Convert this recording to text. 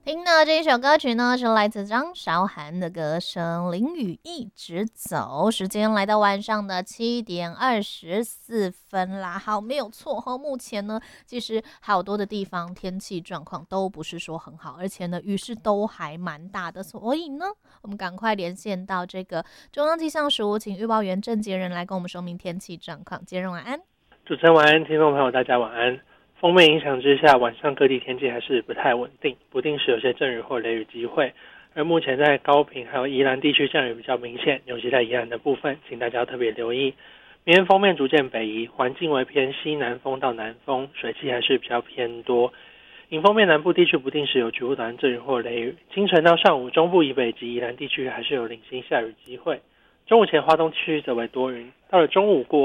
听的这一首歌曲呢，是来自张韶涵的歌声《淋雨一直走》。时间来到晚上的7:24啦。好，没有错哈。目前呢，其实好多的地方天气状况都不是说很好，而且呢，雨势都还蛮大的。所以呢，我们赶快连线到这个中央气象署，请预报员郑杰仁来跟我们说明天气状况。杰仁晚安。 主持人晚安，听众朋友大家晚安。锋面影响之下，晚上各地天气还是不太稳定，不定时有些阵雨或雷雨机会。而目前在高屏还有宜兰地区降雨比较明显，尤其在宜兰的部分，请大家特别留意。明天锋面逐渐北移，环境为偏西南风到南风，水汽还是比较偏多。迎风面南部地区不定时有局部短暂阵雨或雷雨，清晨到上午中部以北及宜兰地区还是有零星下雨机会。中午前华东地区则为多云，到了中午过